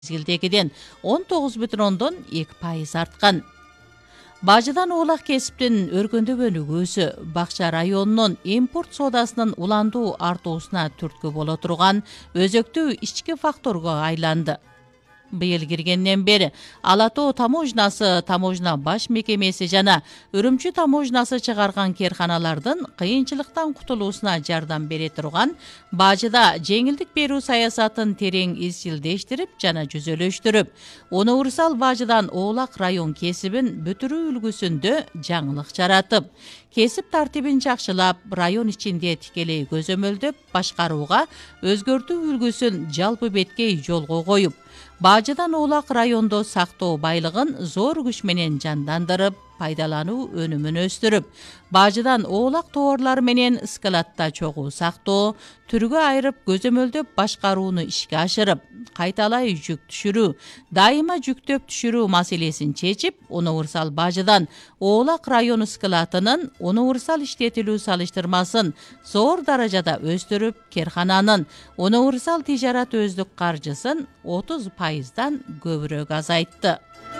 мезгилдегиден 19,2% арткан. Бажыдан оолак кесиптин өркүндөп өнүгүүсү Бакча районунун импорт соодасынын уландуу артуусуна түрткү боло турган өзөктүү ички факторго айланды. Быйыл киргенден бери Ала Тоо таможнасы, таможна баш мекемеси жана Үрүмчү таможнасы чыгарган керканалардын кыйынчылыктан кутулуусуна жардам бере турган бажыда жеңилдик берүү саясатын терең изчилдештирип жана жүзөлөштүрүп, универсал бажыдан оолак район кесибин бүтүрүү үлгүсүндө жаңылык жаратып, кесип тартибин жакшылап, район ичинде тикелей көзөмөлдөп башкарууга өзгөртүү үлгүсүн жалпы беткей жолго коюп, бажыдан оолак райондо сактоо байлыгын зор күч менен жандандырып, пайдалануу өнүмүн өстүрүп, бажыдан оолак товарлары менен складта чогуу сактоо, түргө айырып көзөмөлдөп башкарууну ишке ашырып, кайталай жүк түшүрүү, дайыма жүктөп түшүрүү маселесин чечип, универсал бажыдан оолак району складынын универсал иштетилүү салыштырмасын зор даражада өстүрүп, керкананын универсал тижарат өздүк каржысын 30%дан көбүрөөк азайтты.